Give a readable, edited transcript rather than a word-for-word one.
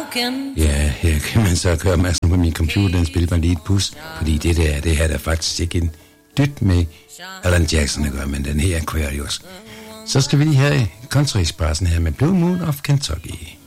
Ja, her kan man så gøre opmærksom på min computer, den spiller mig lige et pus, fordi det her der faktisk ikke en dyt med Alan Jackson at gøre, men den her Aquarius. Så skal vi lige have Country Expressen her med Blue Moon of Kentucky.